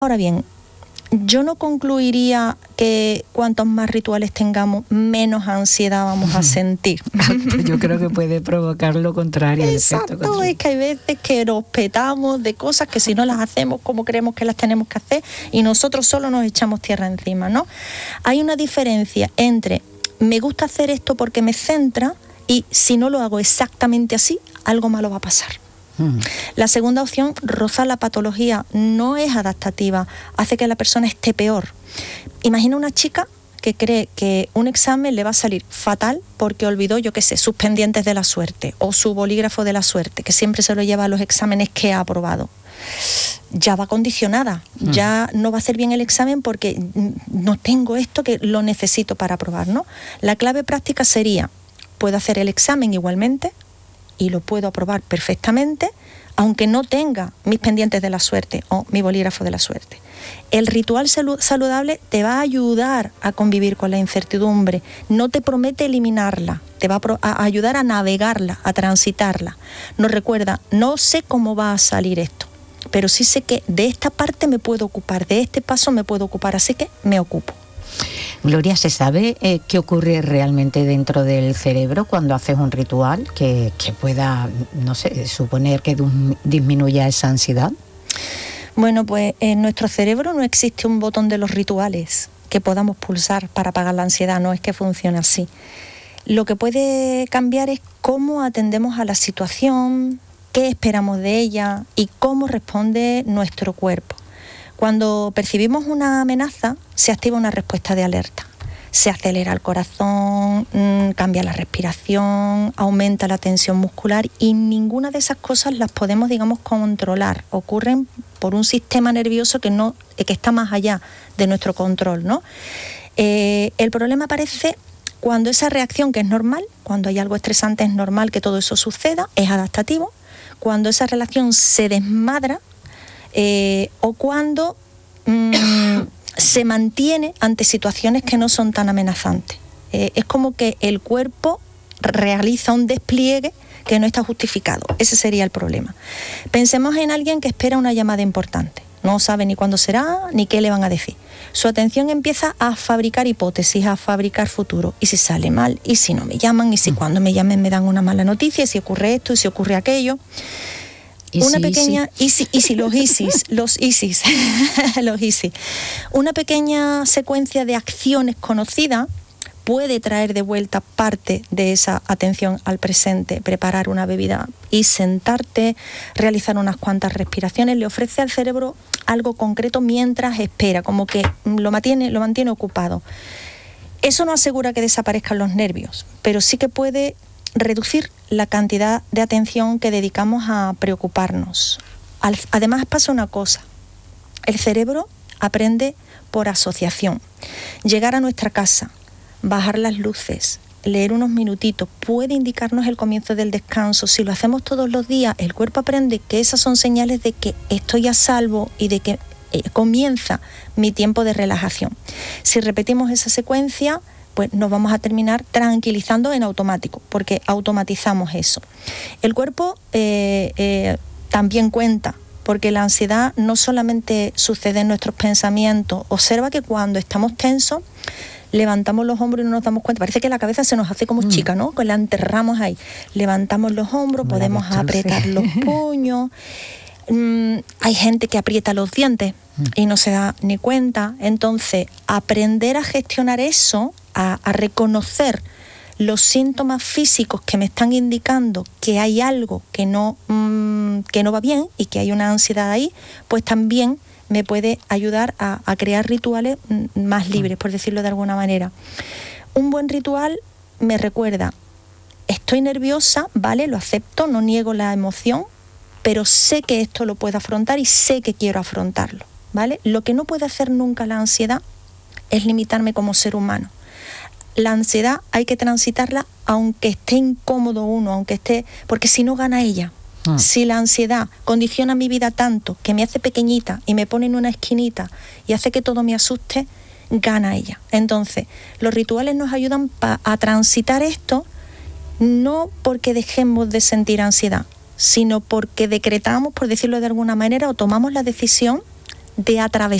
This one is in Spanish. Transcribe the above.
Ahora bien, yo no concluiría que cuantos más rituales tengamos, menos ansiedad vamos a sentir. Yo creo que puede provocar lo contrario. Exacto, es que hay veces que nos petamos de cosas que si no las hacemos como creemos que las tenemos que hacer y nosotros solo nos echamos tierra encima, ¿no? Hay una diferencia entre me gusta hacer esto porque me centra y si no lo hago exactamente así, algo malo va a pasar. La segunda opción, rozar la patología, no es adaptativa, hace que la persona esté peor. Imagina una chica que cree que un examen le va a salir fatal porque olvidó, yo qué sé, sus pendientes de la suerte o su bolígrafo de la suerte, que siempre se lo lleva a los exámenes que ha aprobado. Ya va condicionada, ya no va a hacer bien el examen porque no tengo esto que lo necesito para aprobar, ¿no? La clave práctica sería, puedo hacer el examen igualmente, y lo puedo aprobar perfectamente, aunque no tenga mis pendientes de la suerte o mi bolígrafo de la suerte. El ritual saludable te va a ayudar a convivir con la incertidumbre, no te promete eliminarla, te va a ayudar a navegarla, a transitarla. Nos recuerda, no sé cómo va a salir esto, pero sí sé que de esta parte me puedo ocupar, de este paso me puedo ocupar, así que me ocupo. Gloria, ¿se sabe qué ocurre realmente dentro del cerebro cuando haces un ritual que pueda, no sé, suponer que disminuya esa ansiedad? Bueno, pues en nuestro cerebro no existe un botón de los rituales que podamos pulsar para apagar la ansiedad, no es que funcione así. Lo que puede cambiar es cómo atendemos a la situación, qué esperamos de ella y cómo responde nuestro cuerpo. Cuando percibimos una amenaza, se activa una respuesta de alerta. Se acelera el corazón, cambia la respiración, aumenta la tensión muscular y ninguna de esas cosas las podemos, digamos, controlar. Ocurren por un sistema nervioso que está más allá de nuestro control, ¿no? El problema aparece cuando esa reacción, que es normal, cuando hay algo estresante es normal que todo eso suceda, es adaptativo. Cuando esa relación se desmadra, o cuando se mantiene ante situaciones que no son tan amenazantes. Es como que el cuerpo realiza un despliegue que no está justificado. Ese sería el problema. Pensemos en alguien que espera una llamada importante. No sabe ni cuándo será, ni qué le van a decir. Su atención empieza a fabricar hipótesis, a fabricar futuro. ¿Y si sale mal? ¿Y si no me llaman? ¿Y si cuando me llamen me dan una mala noticia? ¿Y si ocurre esto? ¿Y si ocurre aquello? Los ISIS. Una pequeña secuencia de acciones conocidas puede traer de vuelta parte de esa atención al presente. Preparar una bebida y sentarte, realizar unas cuantas respiraciones, le ofrece al cerebro algo concreto mientras espera, como que lo mantiene ocupado. Eso no asegura que desaparezcan los nervios, pero sí que puede reducir la cantidad de atención que dedicamos a preocuparnos. Además pasa una cosa, el cerebro aprende por asociación. Llegar a nuestra casa, bajar las luces, leer unos minutitos, puede indicarnos el comienzo del descanso. Si lo hacemos todos los días, el cuerpo aprende que esas son señales de que estoy a salvo y de que comienza mi tiempo de relajación. Si repetimos esa secuencia, pues nos vamos a terminar tranquilizando en automático, porque automatizamos eso. El cuerpo también cuenta, porque la ansiedad no solamente sucede en nuestros pensamientos. Observa que cuando estamos tensos, levantamos los hombros y no nos damos cuenta. Parece que la cabeza se nos hace como chica, ¿no? Que la enterramos ahí. Levantamos los hombros, podemos apretar los puños. Hay gente que aprieta los dientes y no se da ni cuenta. Entonces, aprender a gestionar eso, a reconocer los síntomas físicos que me están indicando que hay algo que no va bien y que hay una ansiedad ahí, pues también me puede ayudar a crear rituales más libres, por decirlo de alguna manera. Un buen ritual me recuerda, estoy nerviosa, vale, lo acepto, no niego la emoción, pero sé que esto lo puedo afrontar y sé que quiero afrontarlo, ¿vale? Lo que no puede hacer nunca la ansiedad es limitarme como ser humano. La ansiedad hay que transitarla aunque esté incómodo uno, aunque esté, porque si no gana ella. Si la ansiedad condiciona mi vida tanto que me hace pequeñita y me pone en una esquinita y hace que todo me asuste, gana ella. Entonces, los rituales nos ayudan a transitar esto, no porque dejemos de sentir ansiedad, sino porque decretamos, por decirlo de alguna manera, o tomamos la decisión de atravesar